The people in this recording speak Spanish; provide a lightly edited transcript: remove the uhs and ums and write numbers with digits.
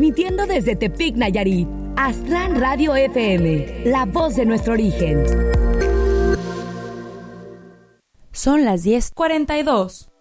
transmitiendo desde Tepic, Nayarit. Aztlán Radio FM, la voz de nuestro origen. Son las 10:42.